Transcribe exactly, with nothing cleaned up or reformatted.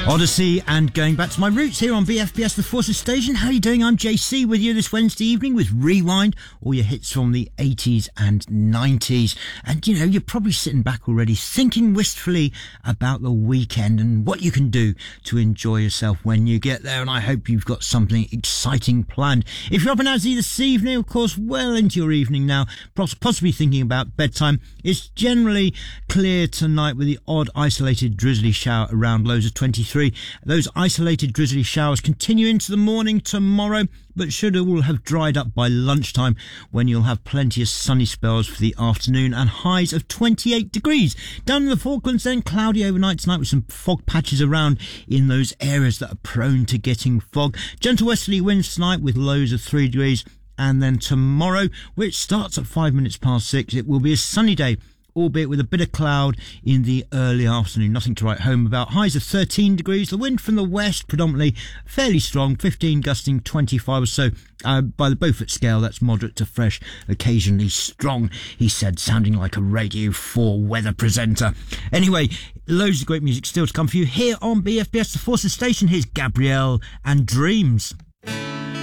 Odyssey and Going Back to My Roots here on B F B S The Forces Station. How are you doing? I'm J C with you this Wednesday evening with Rewind, all your hits from the eighties and nineties. And you know, you're probably sitting back already thinking wistfully about the weekend and what you can do to enjoy yourself when you get there. And I hope you've got something exciting planned. If you're up and out this evening, of course, well into your evening now, possibly thinking about bedtime, it's generally clear tonight with the odd isolated drizzly shower around lows of twenty-three. Those isolated drizzly showers continue into the morning tomorrow, but should all have dried up by lunchtime when you'll have plenty of sunny spells for the afternoon and highs of twenty-eight degrees. Down in the Falklands then, cloudy overnight tonight with some fog patches around in those areas that are prone to getting fog. Gentle westerly winds tonight with lows of three degrees. And then tomorrow, which starts at five minutes past six, it will be a sunny day, albeit with a bit of cloud in the early afternoon. Nothing to write home about. Highs of thirteen degrees. The wind from the west predominantly fairly strong, fifteen gusting twenty-five or so. Uh, by the Beaufort scale, that's moderate to fresh, occasionally strong, he said, sounding like a Radio four weather presenter. Anyway, loads of great music still to come for you here on B F B S The Forces Station. Here's Gabrielle and Dreams.